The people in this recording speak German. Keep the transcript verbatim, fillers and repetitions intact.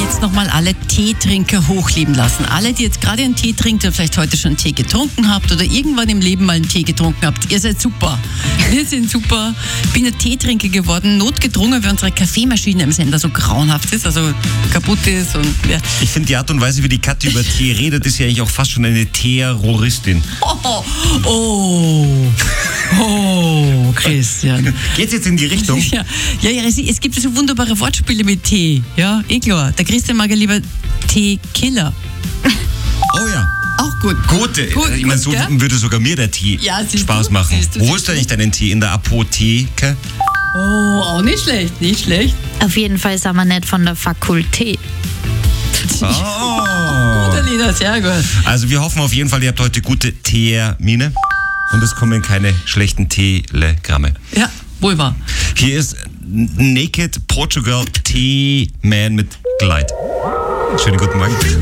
jetzt nochmal alle Teetrinker hochleben lassen. Alle, die jetzt gerade einen Tee trinkt oder vielleicht heute schon einen Tee getrunken habt oder irgendwann im Leben mal einen Tee getrunken habt, ihr seid super. Wir sind super. Ich bin ein Teetrinker geworden, notgedrungen, weil unsere Kaffeemaschine im Sender so grauenhaft ist, also kaputt ist. Und ja. Ich finde die Art und Weise, wie die Kathi über Tee redet, ist ja eigentlich auch fast schon eine Terroristin. Oh, oh, oh, Christian. Geht's jetzt in die Richtung? Ja, ja, ja, es gibt so wunderbare Wortspiele mit Tee. Ja, eh klar. Der Christian mag ja lieber Teekiller. Oh ja. Auch gut. Gute. Gut, ich meine, so gell? würde sogar mir der Tee Ja, siehst Spaß du, machen. siehst du, Wo siehst ist denn nicht deinen Tee? In der Apotheke? Oh, auch nicht schlecht, nicht schlecht. Auf jeden Fall ist aber nicht von der Fakultät. Oh. Guter Lieder, sehr gut. Also wir hoffen auf jeden Fall, ihr habt heute gute Termine und es kommen keine schlechten Telegramme. Ja, wohl wahr. Hier ist Naked Portugal Tea Man mit Glide. Schönen guten Morgen.